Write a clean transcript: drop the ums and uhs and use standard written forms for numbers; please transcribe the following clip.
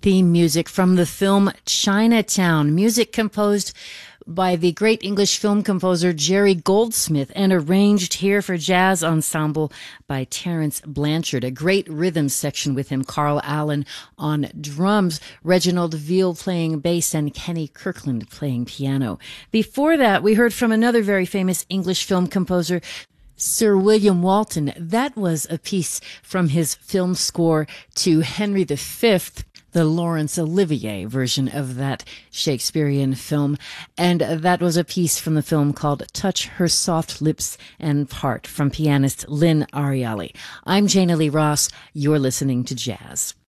theme music from the film Chinatown, music composed by the great English film composer Jerry Goldsmith and arranged here for jazz ensemble by Terence Blanchard. A great rhythm section with him, Carl Allen on drums, Reginald Veal playing bass, and Kenny Kirkland playing piano. Before that, we heard from another very famous English film composer, Sir William Walton. That was a piece from his film score to Henry V, the Laurence Olivier version of that Shakespearean film. And that was a piece from the film called Touch Her Soft Lips and Part from pianist Lynn Ariali. I'm Jana Lee Ross. You're listening to Jazz.